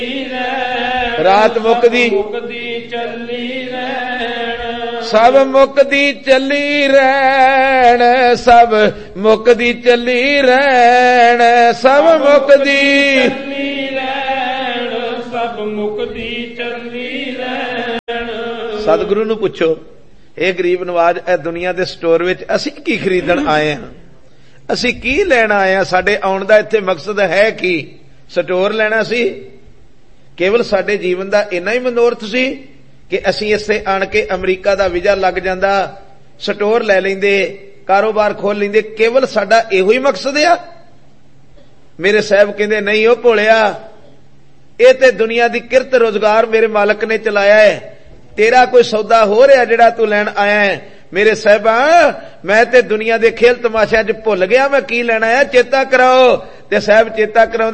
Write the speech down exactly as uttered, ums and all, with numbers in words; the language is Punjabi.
ਰਾਤ ਮੁੱਕਦੀ ਚੱਲੀ ਰਹਿਣ, ਸਭ ਮੁੱਕਦੀ ਚੱਲੀ ਰਹਿਣ, ਸਭ ਮੁੱਕਦੀ ਚੱਲੀ ਰਹਿਣ, ਸਭ ਮੁੱਕਦੀ ਚੱਲੀ ਰਹਿਣ, ਸਭ ਮੁੱਕਦੀ ਚੱਲੀ ਰਹਿਣ। ਸਤਿਗੁਰੂ ਨੂੰ ਪੁੱਛੋ, ਇਹ ਗਰੀਬ ਨਵਾਜ ਇਹ ਦੁਨੀਆ ਦੇ ਸਟੋਰ ਵਿੱਚ ਅਸੀਂ ਕੀ ਖਰੀਦਣ ਆਏ ਹਾਂ, ਅਸੀਂ ਕੀ ਲੈਣ ਆਏ ਹਾਂ, ਸਾਡੇ ਆਉਣ ਦਾ ਇੱਥੇ ਮਕਸਦ ਹੈ ਕੀ? ਸਟੋਰ ਲੈਣਾ ਸੀ? ਕੇਵਲ ਸਾਡੇ ਜੀਵਨ ਦਾ ਇੰਨਾ ਹੀ ਮਨੋਰਥ ਸੀ ਕਿ ਅਸੀਂ ਇੱਥੇ ਆਣ ਕੇ ਅਮਰੀਕਾ ਦਾ ਵੀਜ਼ਾ ਲੱਗ ਜਾਂਦਾ, ਸਟੋਰ ਲੈ ਲੈਂਦੇ, ਕਾਰੋਬਾਰ ਖੋਲ ਲੈਂਦੇ, ਕੇਵਲ ਸਾਡਾ ਇਹੋ ਹੀ ਮਕਸਦ ਆ? ਮੇਰੇ ਸਾਹਿਬ ਕਹਿੰਦੇ ਨਹੀਂ ਉਹ ਭੋਲਿਆ, ਇਹ ਤੇ ਦੁਨੀਆ ਦੀ ਕਿਰਤ ਰੋਜ਼ਗਾਰ ਮੇਰੇ ਮਾਲਕ ਨੇ ਚਲਾਇਆ ਹੈ, ਤੇਰਾ ਕੋਈ ਸੌਦਾ ਹੋ ਰਿਹਾ ਜਿਹੜਾ ਤੂੰ ਲੈਣ ਆਇਆ ਹੈ? ਮੇਰੇ ਸਾਹਿਬਾ ਮੈਂ ਤੇ ਦੁਨੀਆ ਦੇ ਖੇਲ ਤਮਾਸ਼ਿਆਂ 'ਚ ਭੁੱਲ ਗਿਆ ਮੈਂ ਕੀ ਲੈਣਾ ਹੈ, ਚੇਤਾ ਕਰਾਓ। ਤੇ ਸਾਹਿਬ ਚੇਤਾ ਕਰਾਉਂਦੇ